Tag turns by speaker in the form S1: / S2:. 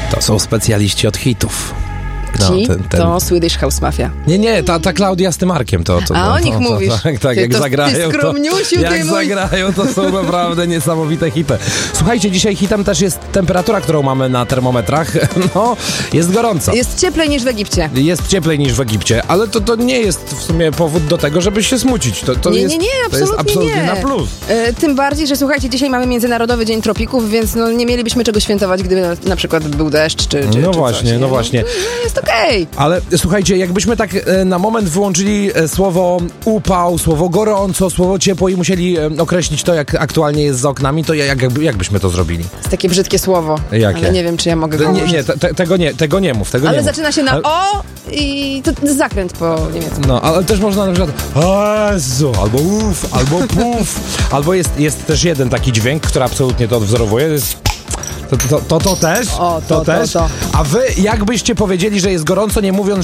S1: To są specjaliści od hitów.
S2: Ci? To Swedish House Mafia.
S1: Nie, ta Klaudia z tym Arkiem.
S2: A o nich mówisz.
S1: Tak, jak zagrają,
S2: ty skromniusiu,
S1: jak zagrają, to są naprawdę niesamowite hity. Słuchajcie, dzisiaj hitem też jest temperatura, którą mamy na termometrach. No, jest gorąco.
S2: Jest cieplej niż w Egipcie.
S1: Jest cieplej niż w Egipcie, ale to nie jest w sumie powód do tego, żeby się smucić. To jest absolutnie na plus.
S2: Tym bardziej, że słuchajcie, dzisiaj mamy Międzynarodowy Dzień Tropików, więc nie mielibyśmy czego świętować, gdyby na przykład był deszcz czy
S1: właśnie,
S2: coś.
S1: No właśnie.
S2: Jest okej.
S1: Ale słuchajcie, jakbyśmy tak na moment wyłączyli słowo upał, słowo gorąco, słowo ciepło i musieli określić to, jak aktualnie jest za oknami, to jak byśmy to zrobili?
S2: Jest takie brzydkie słowo.
S1: Jakie?
S2: Ale nie wiem, czy ja mogę go użyć.
S1: Tego nie mów.
S2: Ale zaczyna się na o i to zakręt po niemiecku.
S1: No, ale też można na przykład Jezu, albo uff, albo puf, albo jest też jeden taki dźwięk, który absolutnie to odwzorowuje, to jest To też.
S2: To.
S1: A wy jakbyście powiedzieli, że jest gorąco, nie mówiąc,